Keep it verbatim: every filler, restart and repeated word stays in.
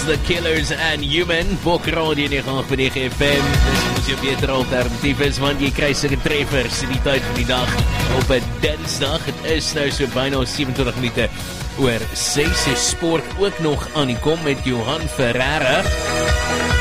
The Killers and Human, Bok Radio nege agt nege F M. Dis ons jou beter alternatief is, want jy kry sulke treffers in die tyd van die dag op 'n Dinsdag. Het is nou so byna sewe-en-twintig minute oor ses. Sport ook nog aan die kom met Johan Ferreira.